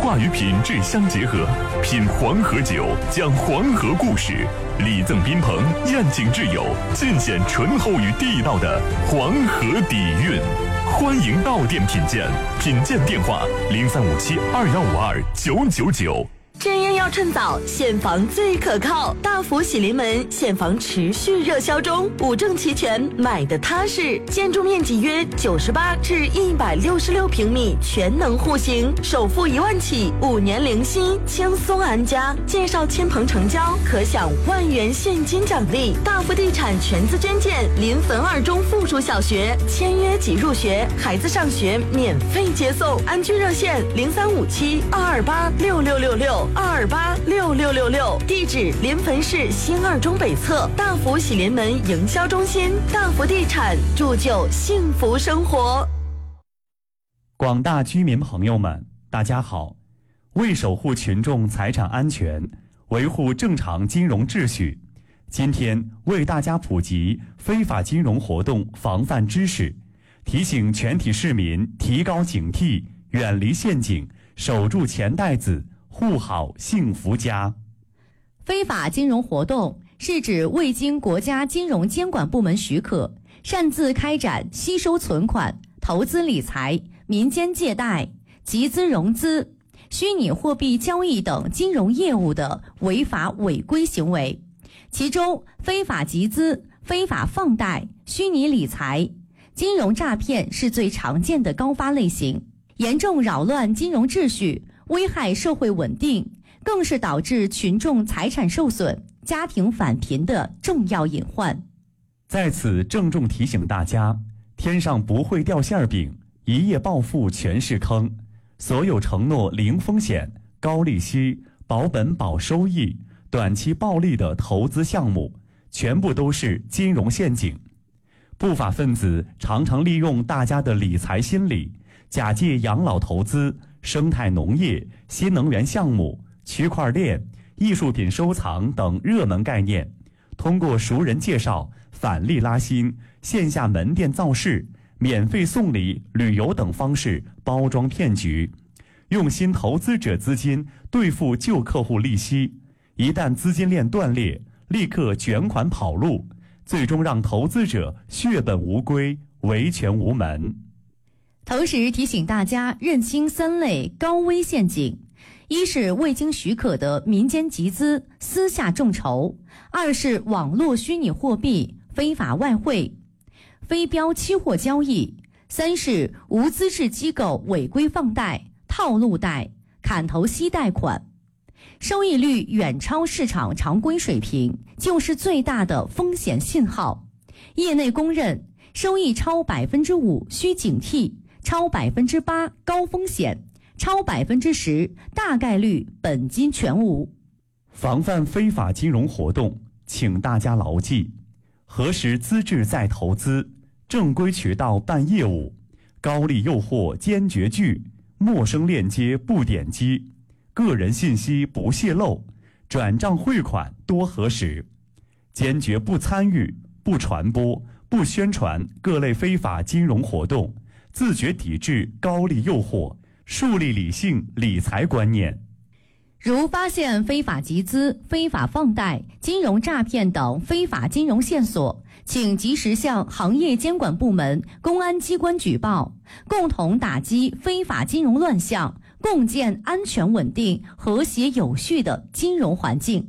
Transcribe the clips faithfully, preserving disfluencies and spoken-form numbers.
化与品质相结合，品黄河酒，讲黄河故事，礼赠宾朋，宴请挚友，尽显醇厚与地道的黄河底蕴。欢迎到店品鉴，品鉴电话零三五七二幺五二九九九。 真烟要趁早，现房最可靠。大福喜临门现房持续热销中，五证齐全，买的踏实。建筑面积约九十八至一百六十六平米，全能户型，首付一万起，五年零息，轻松安家。介绍亲朋成交，可享万元现金奖励。大福地产全资捐建，临汾二中附属小学，签约即入学，孩子上学免费接送。安居热线零三五七二二八六六六六。二二八六六六六，地址临汾市新二中北侧大福喜临门营销中心。大福地产，铸就幸福生活。 广大居民朋友们，大家好！为守护群众财产安全，维护正常金融秩序，今天为大家普及非法金融活动防范知识，提醒全体市民提高警惕，远离陷阱，守住钱袋子，护好幸福家。 非法金融活动是指未经国家金融监管部门许可，擅自开展吸收存款、投资理财、民间借贷、集资融资、虚拟货币交易等金融业务的违法违规行为。其中，非法集资、非法放贷、虚拟理财、金融诈骗是最常见的高发类型，严重扰乱金融秩序，危害社会稳定，更是导致群众财产受损、家庭返贫的重要隐患。 在此郑重提醒大家，天上不会掉馅饼，一夜暴富全是坑。所有承诺零风险、高利息、保本保收益、短期暴利的投资项目，全部都是金融陷阱。不法分子常常利用大家的理财心理，假借养老投资、生态农业、新能源项目、区块链、艺术品收藏等热门概念，通过熟人介绍、返利拉新、线下门店造势、免费送礼、旅游等方式包装骗局，用新投资者资金兑付旧客户利息，一旦资金链断裂，立刻卷款跑路，最终让投资者血本无归，维权无门。 同时提醒大家认清三类高危陷阱：一是未经许可的民间集资、私下众筹；二是网络虚拟货币、非法外汇、非标期货交易；三是无资质机构违规放贷、套路贷、砍头息贷款，收益率远超市场常规水平，就是最大的风险信号。业内公认，收益超百分之五需警惕，超百分之八高风险，超百分之十大概率本金全无。 防范非法金融活动，请大家牢记：核实资质再投资，正规渠道办业务，高利诱惑坚决拒，陌生链接不点击，个人信息不泄露，转账汇款多核实，坚决不参与、不传播、不宣传各类非法金融活动，自觉抵制高利诱惑，树立理性理财观念。 如发现非法集资、非法放贷、金融诈骗等非法金融线索，请及时向行业监管部门、公安机关举报，共同打击非法金融乱象，共建安全稳定、和谐有序的金融环境。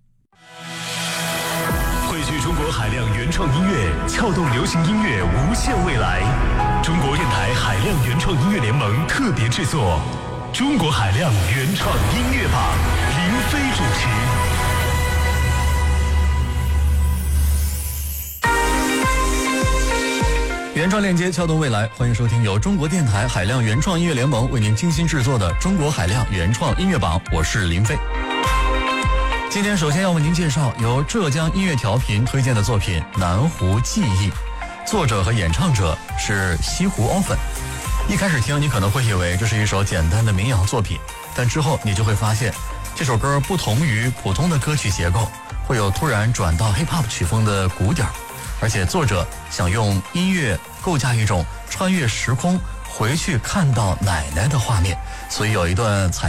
汇聚中国海量原创音乐，撬动流行音乐无限未来。中国电台海量原创音乐联盟特别制作《中国海量原创音乐榜》，林飞主持。 原创链接撬动未来，欢迎收听由中国电台海量原创音乐联盟为您精心制作的《中国海量原创音乐榜》，我是林飞。今天首先要为您介绍由浙江音乐调频推荐的作品《南湖记忆》，作者和演唱者是西湖 often。一开始听你可能会以为这是一首简单的民谣作品，但之后你就会发现这首歌不同于普通的歌曲结构，会有突然转到 hip hop 曲风的鼓点，而且作者想用音乐构架一种穿越时空回去看到奶奶的画面，所以有一段采